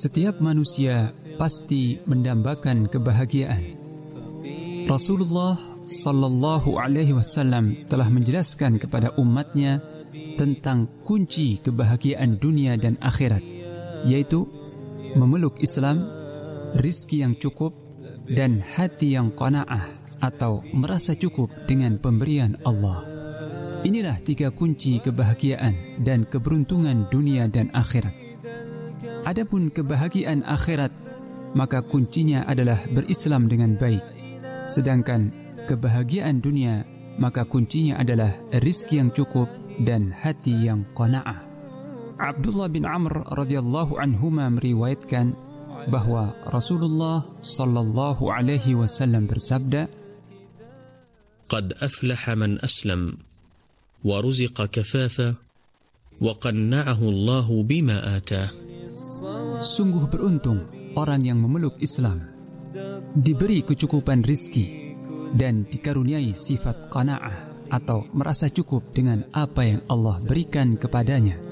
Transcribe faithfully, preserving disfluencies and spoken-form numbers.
Setiap manusia pasti mendambakan kebahagiaan. Rasulullah sallallahu alaihi wasallam telah menjelaskan kepada umatnya tentang kunci kebahagiaan dunia dan akhirat, yaitu memeluk Islam, rizki yang cukup, dan hati yang qanaah atau merasa cukup dengan pemberian Allah. Inilah tiga kunci kebahagiaan dan keberuntungan dunia dan akhirat. Adapun kebahagiaan akhirat, maka kuncinya adalah berislam dengan baik. Sedangkan kebahagiaan dunia, maka kuncinya adalah rizki yang cukup dan hati yang qanaah. Abdullah bin Amr radhiyallahu anhuma meriwayatkan bahwa Rasulullah sallallahu alaihi wasallam bersabda, "Qad aflaha man aslam wa ruziqa kafafa wa qanna'ahu Allah bima atah." Sungguh beruntung orang yang memeluk Islam, diberi kecukupan rizki, dan dikaruniai sifat qanaah atau merasa cukup dengan apa yang Allah berikan kepadanya.